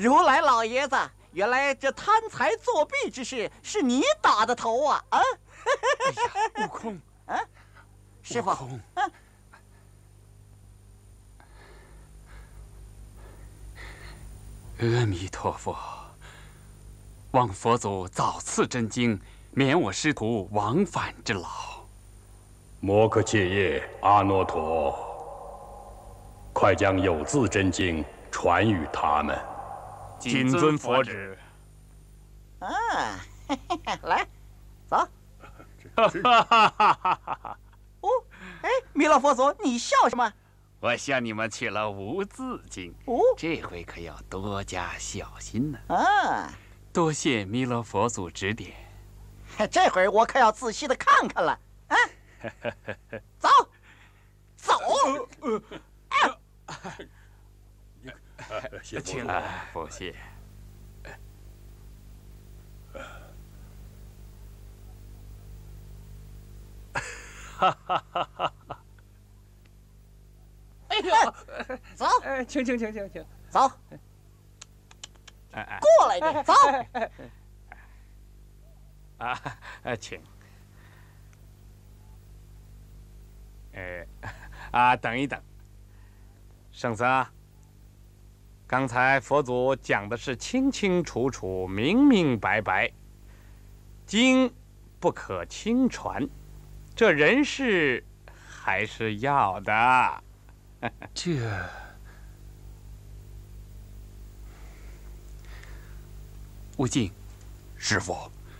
如来老爷子，原来这贪财作弊之事是你打的头啊！啊！ 哎呀，悟空， 啊，师傅，啊， 阿弥陀佛，望佛祖早赐真经，免我师徒往返之劳。 摩诃切叶阿耨陀，快将有字真经传与他们。 谨遵佛旨。 啊，来，走。哦，哎，弥勒佛祖，你笑什么？ 我向你们取了无字经， 哦， 这回可要多加小心呢。 啊， 多谢弥勒佛祖指点。 这会儿我可要仔细的看看了。啊，走，走。 请不谢。 哎呦，走， 请， 走，过来点，走。 请。等一等，圣僧，刚才佛祖讲的是清清楚楚、明明白白，经不可轻传，这人事还是要的。 这悟净，师傅，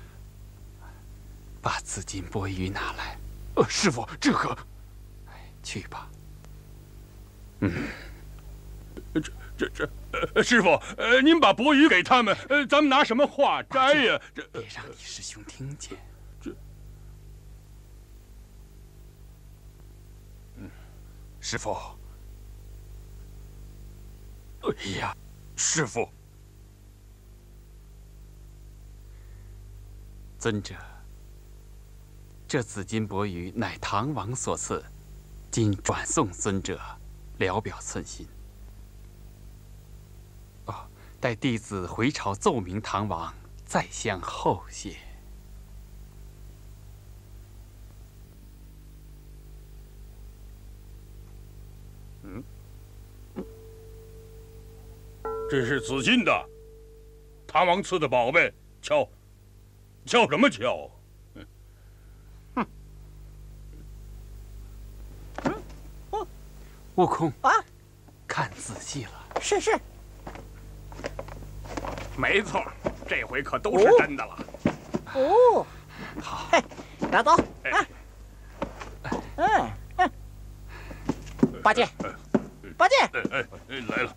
把紫金钵盂拿来。师傅，这个，去吧。 师傅，您把钵盂给他们，咱们拿什么化斋呀？ 别让李师兄听见。师傅。哎呀，师傅，尊者，这紫金钵盂乃唐王所赐，今转送尊者，聊表寸心。哦，待弟子回朝奏明唐王，再相后谢。 这是紫金的，唐王赐的宝贝，敲什么敲？ 悟空啊， 看仔细了。 是， 没错，这回可都是真的了。 哦， 好， 拿走啊。八戒， 来了。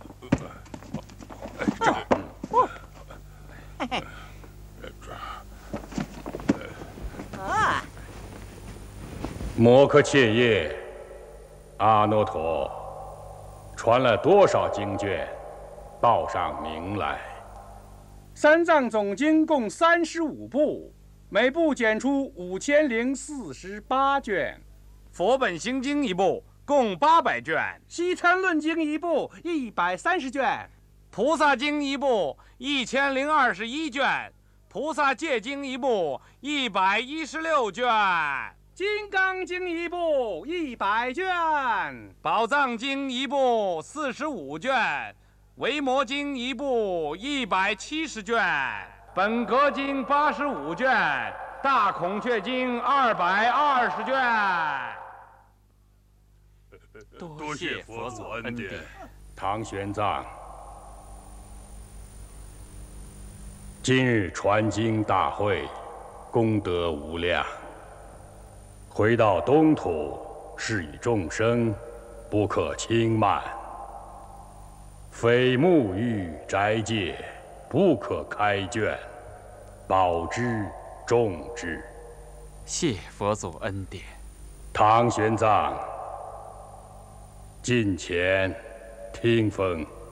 啊， 摩诃切叶阿耨陀，传了多少经卷，报上名来。 三藏总经共35部，每部检出5048卷； 佛本行经一部共800卷， 西参论经一部130卷， 菩萨经一部1021卷，菩萨戒经一部116卷， 金刚经一部100卷， 宝藏经一部45卷，维摩经一部170卷，本格经85卷，大孔雀经220卷。 多谢佛祖恩典。 唐玄奘，今日传经大会，功德无量。回到东土，是以众生不可轻慢，非沐浴斋戒，不可开卷，保之重之。 谢佛祖恩典。 唐玄奘，近前听风。